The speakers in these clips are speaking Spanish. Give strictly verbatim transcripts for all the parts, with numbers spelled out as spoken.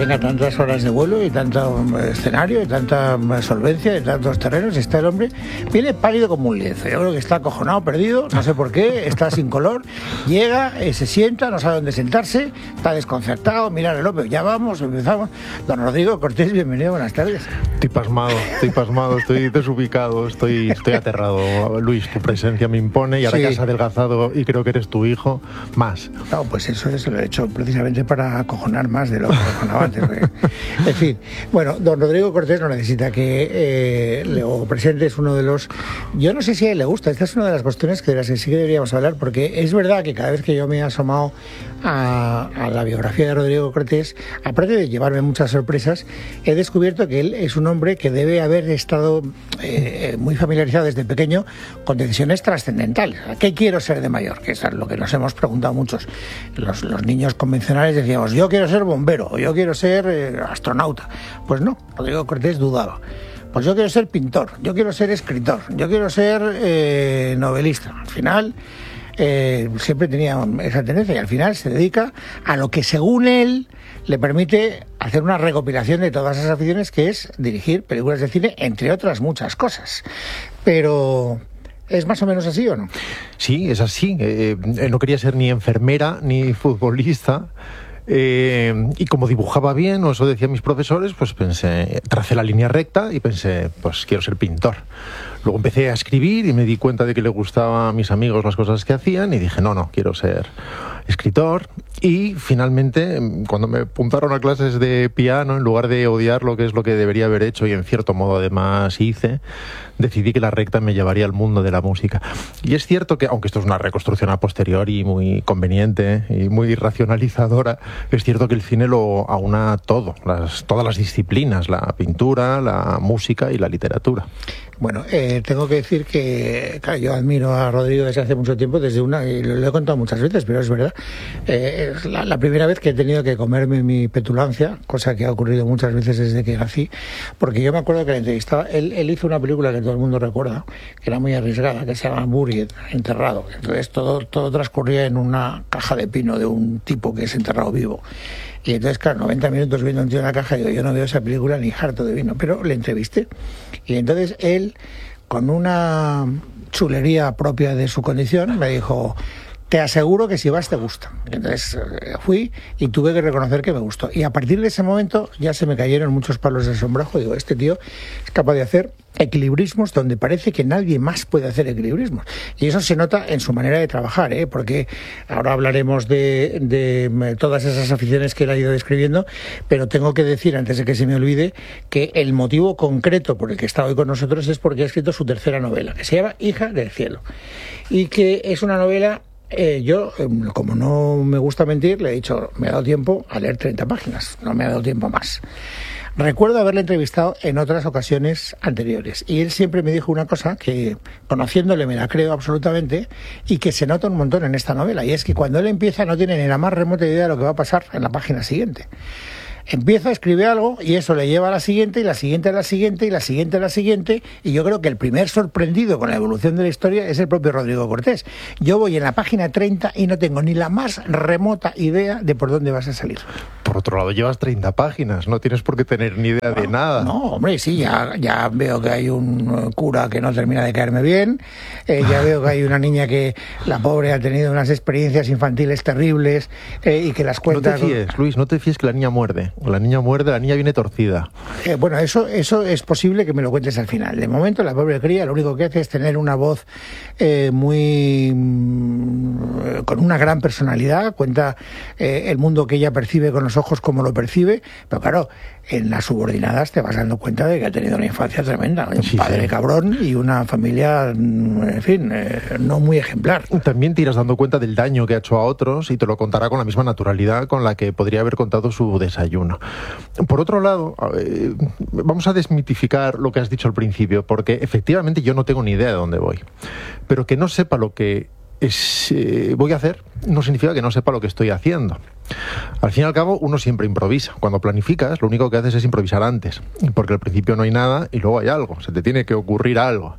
tenga tantas horas de vuelo y tanto escenario y tanta solvencia y tantos terrenos. Está el hombre, viene pálido como un lienzo. Yo creo que está acojonado, perdido, no sé por qué, está sin color. Llega, eh, se sienta, no sabe dónde sentarse, está desconcertado, mira el reloj, ya vamos, empezamos. Don Rodrigo Cortés, bienvenido, buenas tardes. Estoy pasmado, estoy pasmado, estoy desubicado, estoy, estoy aterrado. Luis, tu presencia me impone y ahora sí. Que has adelgazado y creo que eres tu hijo, más. No, pues eso, eso lo he hecho precisamente para acojonar más de lo que acojonaba antes. En fin, bueno, don Rodrigo Cortés no necesita que eh, le presente, es uno de los... Yo no sé si a él le gusta, esta es una de las cuestiones que de las que sí que deberíamos hablar, porque es verdad que cada vez que yo me he asomado a, a la biografía de Rodrigo Cortés, aparte de llevarme muchas sorpresas, he descubierto que él es un hombre que debe haber estado eh, muy familiarizado desde pequeño con decisiones trascendentales. ¿Qué quiero ser de mayor? Que es lo que nos hemos preguntado muchos. Los, los niños convencionales decíamos, yo quiero ser bombero, o yo quiero ser eh, astronauta. Pues no, Rodrigo Cortés dudaba. Pues yo quiero ser pintor, yo quiero ser escritor, yo quiero ser eh, novelista. Al final, eh, siempre tenía esa tendencia y al final se dedica a lo que según él le permite hacer una recopilación de todas esas aficiones, que es dirigir películas de cine, entre otras muchas cosas. Pero... ¿es más o menos así o no? Sí, es así. Eh, eh, no quería ser ni enfermera ni futbolista. Eh, y como dibujaba bien, o eso decían mis profesores, pues pensé, tracé la línea recta y pensé, pues quiero ser pintor. Luego empecé a escribir y me di cuenta de que le gustaban a mis amigos las cosas que hacían y dije, no, no, quiero ser escritor. Y finalmente, cuando me apuntaron a clases de piano, en lugar de odiar lo que es lo que debería haber hecho y en cierto modo además hice, decidí que la recta me llevaría al mundo de la música. Y es cierto que, aunque esto es una reconstrucción a posteriori muy conveniente y muy racionalizadora, es cierto que el cine lo aúna todo, las, todas las disciplinas, la pintura, la música y la literatura. Bueno, eh, tengo que decir que claro, yo admiro a Rodrigo desde hace mucho tiempo, desde una, y lo, lo he contado muchas veces, pero es verdad. Eh, es la, la primera vez que he tenido que comerme mi petulancia, cosa que ha ocurrido muchas veces desde que nací, porque yo me acuerdo que la entrevistaba, él, él hizo una película que todo el mundo recuerda, que era muy arriesgada, que se llama Buried, enterrado. Entonces todo, todo transcurría en una caja de pino de un tipo que es enterrado vivo. Y entonces, claro, noventa minutos viendo un tío en la caja, digo, yo no veo esa película ni harto de vino, pero le entrevisté. Y entonces él, con una chulería propia de su condición, me dijo, te aseguro que si vas te gusta. Entonces fui y tuve que reconocer que me gustó. Y a partir de ese momento ya se me cayeron muchos palos de sombrajo. Digo, este tío es capaz de hacer equilibrismos donde parece que nadie más puede hacer equilibrismos. Y eso se nota en su manera de trabajar, ¿eh? Porque ahora hablaremos de, de todas esas aficiones que él ha ido describiendo, pero tengo que decir, antes de que se me olvide, que el motivo concreto por el que está hoy con nosotros es porque ha escrito su tercera novela, que se llama Hija del Cielo, y que es una novela... Eh, yo, como no me gusta mentir, le he dicho, me ha dado tiempo a leer treinta páginas, no me ha dado tiempo más. Recuerdo haberle entrevistado en otras ocasiones anteriores y él siempre me dijo una cosa que, conociéndole, me la creo absolutamente y que se nota un montón en esta novela, y es que cuando él empieza no tiene ni la más remota idea de lo que va a pasar en la página siguiente. Empieza a escribir algo y eso le lleva a la siguiente, y la siguiente a la siguiente, y la siguiente a la siguiente, y yo creo que el primer sorprendido con la evolución de la historia es el propio Rodrigo Cortés. Yo voy en la página treinta y no tengo ni la más remota idea de por dónde vas a salir. Por otro lado, llevas treinta páginas, no tienes por qué tener ni idea no, de nada. No, hombre, sí, ya, ya veo que hay un cura que no termina de caerme bien, eh, ya veo que hay una niña que, la pobre, ha tenido unas experiencias infantiles terribles eh, y que las cuenta... No te fíes, Luis, no te fíes que la niña muerde. La niña muerde, la niña viene torcida. Eh, bueno, eso, eso es posible que me lo cuentes al final. De momento, la pobre cría lo único que hace es tener una voz eh, muy... con una gran personalidad, cuenta eh, el mundo que ella percibe con los ojos como lo percibe, pero claro, en las subordinadas te vas dando cuenta de que ha tenido una infancia tremenda, un sí, padre sí. cabrón y una familia, en fin, eh, no muy ejemplar. También te irás dando cuenta del daño que ha hecho a otros y te lo contará con la misma naturalidad con la que podría haber contado su desayuno. Por otro lado, eh, vamos a desmitificar lo que has dicho al principio, porque efectivamente yo no tengo ni idea de dónde voy, pero que no sepa lo que es, eh, voy a hacer no significa que no sepa lo que estoy haciendo. Al fin y al cabo, uno siempre improvisa. Cuando planificas, lo único que haces es improvisar antes, porque al principio no hay nada y luego hay algo, se te tiene que ocurrir algo.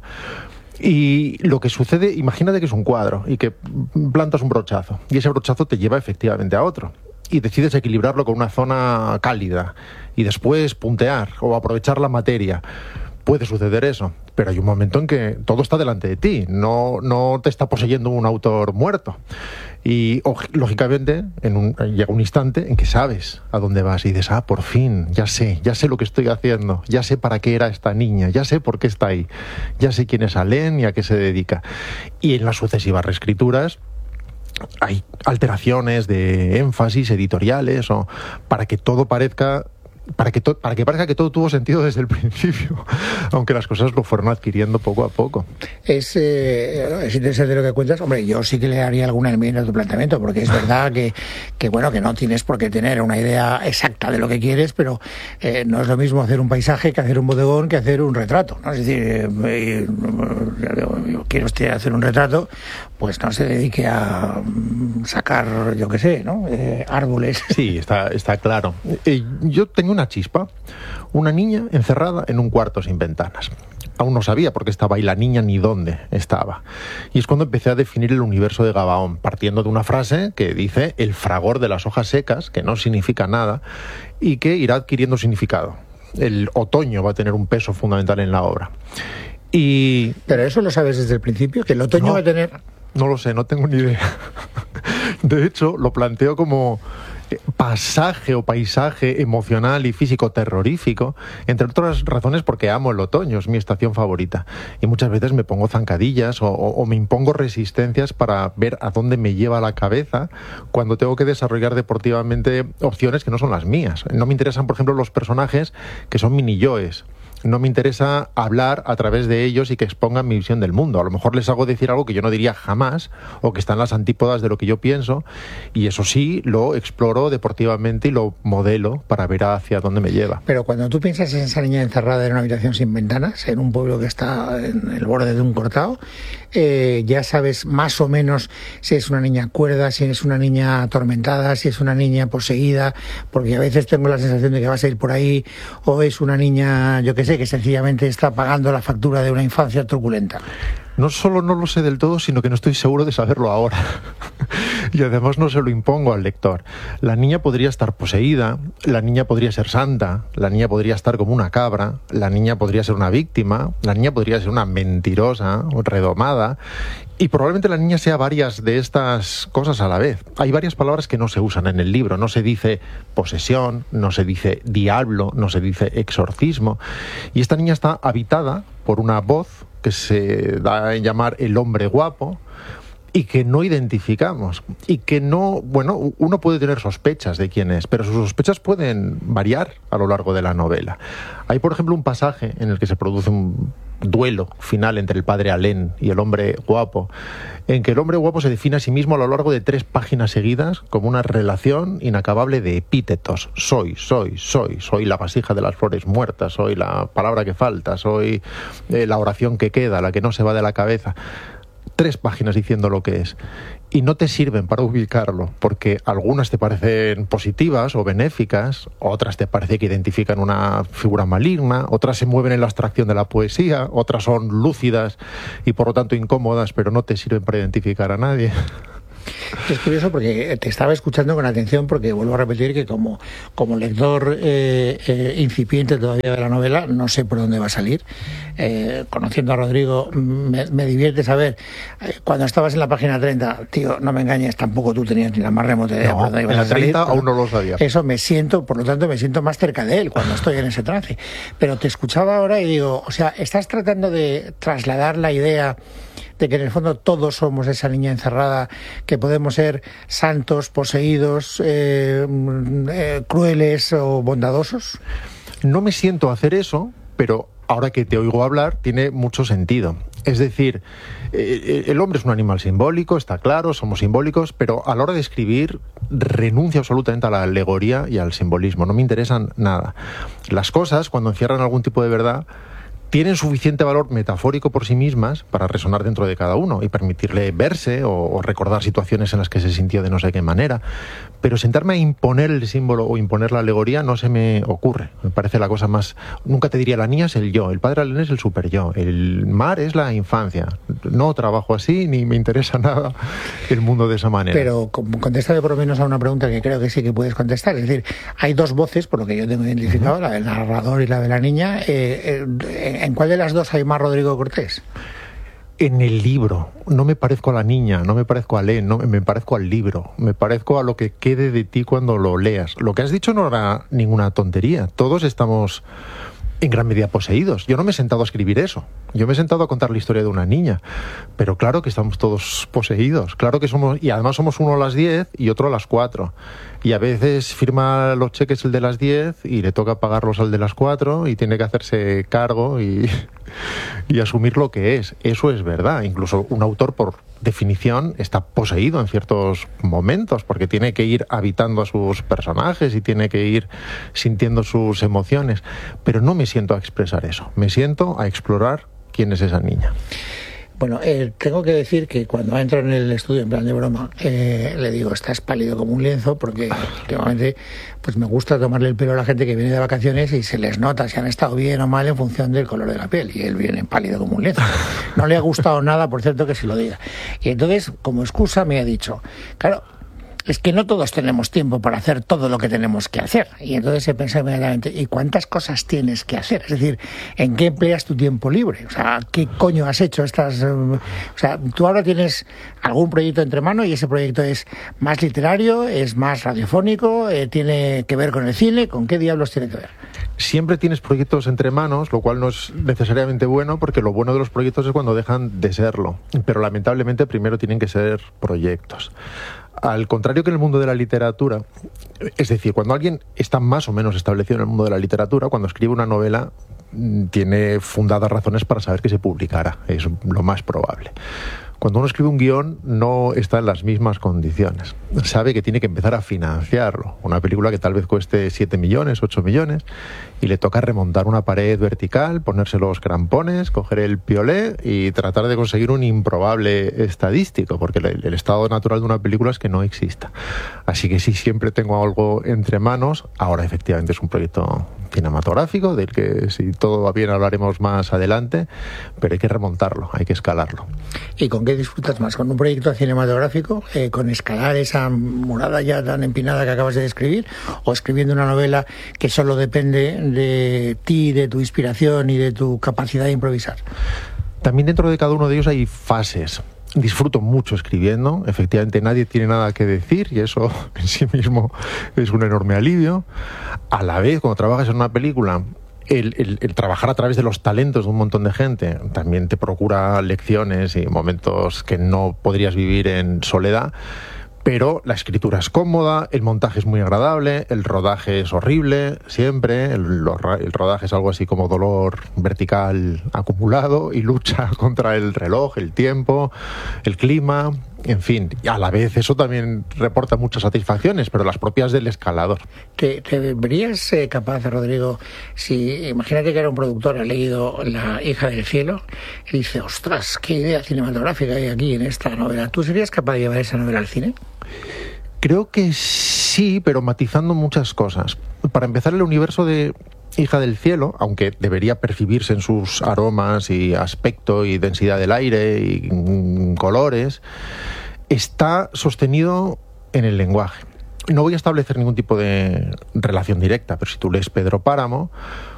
Y lo que sucede, imagínate que es un cuadro y que plantas un brochazo y ese brochazo te lleva efectivamente a otro. y decides equilibrarlo con una zona cálida y después puntear o aprovechar la materia. Puede suceder eso, pero hay un momento en que todo está delante de ti, no, no te está poseyendo un autor muerto. Y lógicamente en un, llega un instante en que sabes a dónde vas y dices, ah, por fin, ya sé, ya sé lo que estoy haciendo, ya sé para qué era esta niña, ya sé por qué está ahí, ya sé quién es Alén y a qué se dedica. Y en las sucesivas reescrituras hay alteraciones de énfasis editoriales o para que todo parezca para que to- para que parezca que todo tuvo sentido desde el principio, aunque las cosas lo fueron adquiriendo poco a poco. Es, eh, es interesante lo que cuentas. Hombre, yo sí que le haría alguna enmienda a tu planteamiento, porque es verdad que, que bueno, que no tienes por qué tener una idea exacta de lo que quieres, pero eh, no es lo mismo hacer un paisaje que hacer un bodegón que hacer un retrato, ¿no? Es decir, eh, eh, yo quiero usted hacer un retrato, pues no se dedique a sacar, yo qué sé, ¿no? Eh, árboles. Sí, está, está claro. Eh, yo tengo una chispa, una niña encerrada en un cuarto sin ventanas. Aún no sabía por qué estaba ahí la niña ni dónde estaba. Y es cuando empecé a definir el universo de Gabaón, partiendo de una frase que dice el fragor de las hojas secas, que no significa nada, y que irá adquiriendo significado. El otoño va a tener un peso fundamental en la obra. Y... Pero eso lo sabes desde el principio, que el otoño no, va a tener... No lo sé, no tengo ni idea. De hecho, lo planteo como pasaje o paisaje emocional y físico terrorífico, entre otras razones porque amo el otoño, es mi estación favorita. Y muchas veces me pongo zancadillas o, o, o me impongo resistencias para ver a dónde me lleva la cabeza cuando tengo que desarrollar deportivamente opciones que no son las mías. No me interesan, por ejemplo, los personajes que son mini-yoes. No me interesa hablar a través de ellos y que expongan mi visión del mundo. A lo mejor les hago decir algo que yo no diría jamás o que está en las antípodas de lo que yo pienso, y eso sí, lo exploro deportivamente y lo modelo para ver hacia dónde me lleva. Pero cuando tú piensas en esa niña encerrada en una habitación sin ventanas, en un pueblo que está en el borde de un cortado, eh, ya sabes más o menos si es una niña cuerda, si es una niña atormentada, si es una niña poseída, porque a veces tengo la sensación de que vas a ir por ahí, o es una niña, yo qué sé, que sencillamente está pagando la factura de una infancia truculenta. No solo no lo sé del todo, sino que no estoy seguro de saberlo ahora. Y además no se lo impongo al lector. La niña podría estar poseída, la niña podría ser santa, la niña podría estar como una cabra, la niña podría ser una víctima, la niña podría ser una mentirosa, redomada, y probablemente la niña sea varias de estas cosas a la vez. Hay varias palabras que no se usan en el libro. No se dice posesión, no se dice diablo, no se dice exorcismo. Y esta niña está habitada por una voz que se da a llamar el hombre guapo y que no identificamos y que no, bueno, uno puede tener sospechas de quién es, pero sus sospechas pueden variar a lo largo de la novela. Hay, por ejemplo, un pasaje en el que se produce un duelo final entre el padre Alén y el hombre guapo, en que el hombre guapo se define a sí mismo a lo largo de tres páginas seguidas como una relación inacabable de epítetos. Soy, soy, soy, soy la vasija de las flores muertas, soy la palabra que falta, soy eh, la oración que queda, la que no se va de la cabeza. Tres páginas diciendo lo que es. Y no te sirven para ubicarlo, porque algunas te parecen positivas o benéficas, otras te parece que identifican una figura maligna, otras se mueven en la abstracción de la poesía, otras son lúcidas y por lo tanto incómodas, pero no te sirven para identificar a nadie. Es curioso porque te estaba escuchando con atención, porque vuelvo a repetir que como, como lector eh, eh, incipiente todavía de la novela, no sé por dónde va a salir. Eh, conociendo a Rodrigo, me, me divierte saber, eh, cuando estabas en la página treinta, tío, no me engañes, tampoco tú tenías ni la más remota idea No, por dónde ibas en la a salir. treinta aún no lo sabía. Eso me siento, por lo tanto me siento más cerca de él cuando estoy en ese trance. Pero te escuchaba ahora y digo, o sea, estás tratando de trasladar la idea de que en el fondo todos somos esa niña encerrada, que podemos ser santos, poseídos, eh, eh, crueles o bondadosos. No me siento a hacer eso, pero ahora que te oigo hablar tiene mucho sentido. Es decir, eh, el hombre es un animal simbólico, está claro, somos simbólicos, pero a la hora de escribir renuncio absolutamente a la alegoría y al simbolismo, no me interesan nada. Las cosas, cuando encierran algún tipo de verdad, tienen suficiente valor metafórico por sí mismas para resonar dentro de cada uno y permitirle verse o, o recordar situaciones en las que se sintió de no sé qué manera. Pero sentarme a imponer el símbolo o imponer la alegoría no se me ocurre. Me parece la cosa más... Nunca te diría, la niña es el yo, el padre Alén es el super yo, el mar es la infancia. No trabajo así ni me interesa nada el mundo de esa manera. Pero contéstame por lo menos a una pregunta que creo que sí que puedes contestar. Es decir, hay dos voces, por lo que yo tengo identificado, uh-huh. la del narrador y la de la niña. Eh, eh, ¿En cuál de las dos hay más Rodrigo Cortés? En el libro. No me parezco a la niña, no me parezco a Alén, no, me parezco al libro. Me parezco a lo que quede de ti cuando lo leas. Lo que has dicho no era ninguna tontería. Todos estamos en gran medida poseídos. Yo no me he sentado a escribir eso. Yo me he sentado a contar la historia de una niña. Pero claro que estamos todos poseídos. Claro que somos... Y además somos uno a las diez y otro a las cuatro. Y a veces firma los cheques el de las diez y le toca pagarlos al de las cuatro y tiene que hacerse cargo y, y asumir lo que es. Eso es verdad. Incluso un autor, por definición, está poseído en ciertos momentos porque tiene que ir habitando a sus personajes y tiene que ir sintiendo sus emociones. Pero no me siento a expresar eso. Me siento a explorar quién es esa niña. Bueno, eh, tengo que decir que cuando entro en el estudio en plan de broma, eh, le digo, estás pálido como un lienzo, porque últimamente pues me gusta tomarle el pelo a la gente que viene de vacaciones y se les nota si han estado bien o mal en función del color de la piel, y él viene pálido como un lienzo. No le ha gustado nada, por cierto, que se lo diga. Y entonces, como excusa, me ha dicho, claro, es que no todos tenemos tiempo para hacer todo lo que tenemos que hacer. Y entonces he pensado inmediatamente, ¿y cuántas cosas tienes que hacer? Es decir, ¿en qué empleas tu tiempo libre? O sea, ¿qué coño has hecho estas...? O sea, tú ahora tienes algún proyecto entre manos y ese proyecto es más literario, es más radiofónico, eh, tiene que ver con el cine. ¿Con qué diablos tiene que ver? Siempre tienes proyectos entre manos, lo cual no es necesariamente bueno, porque lo bueno de los proyectos es cuando dejan de serlo. Pero lamentablemente primero tienen que ser proyectos. Al contrario que en el mundo de la literatura, es decir, cuando alguien está más o menos establecido en el mundo de la literatura, cuando escribe una novela, tiene fundadas razones para saber que se publicará, es lo más probable. Cuando uno escribe un guión no está en las mismas condiciones. Sabe que tiene que empezar a financiarlo. Una película que tal vez cueste siete millones, ocho millones, y le toca remontar una pared vertical, ponerse los crampones, coger el piolé y tratar de conseguir un improbable estadístico, porque el, el estado natural de una película es que no exista. Así que sí, siempre tengo algo entre manos. Ahora efectivamente es un proyecto cinematográfico, del que si todo va bien hablaremos más adelante, pero hay que remontarlo, hay que escalarlo. ¿Y con qué disfrutas más? ¿Con un proyecto cinematográfico? Eh, ¿Con escalar esa murada ya tan empinada que acabas de describir? ¿O escribiendo una novela que solo depende de ti, de tu inspiración y de tu capacidad de improvisar? También dentro de cada uno de ellos hay fases. Disfruto mucho escribiendo, efectivamente nadie tiene nada que decir y eso en sí mismo es un enorme alivio. A la vez, cuando trabajas en una película, el, el, el trabajar a través de los talentos de un montón de gente también te procura lecciones y momentos que no podrías vivir en soledad. Pero la escritura es cómoda, el montaje es muy agradable, el rodaje es horrible, siempre. El, el rodaje es algo así como dolor vertical acumulado y lucha contra el reloj, el tiempo, el clima, en fin. Y a la vez eso también reporta muchas satisfacciones, pero las propias del escalador. ¿Te, te verías eh, capaz, Rodrigo, si imagínate que era un productor, ha leído La hija del cielo y dice, ostras, qué idea cinematográfica hay aquí en esta novela? ¿Tú serías capaz de llevar esa novela al cine? Creo que sí, pero matizando muchas cosas. Para empezar, el universo de Hija del cielo, aunque debería percibirse en sus aromas y aspecto y densidad del aire y mm, colores, está sostenido en el lenguaje. No voy a establecer ningún tipo de relación directa, pero si tú lees Pedro Páramo,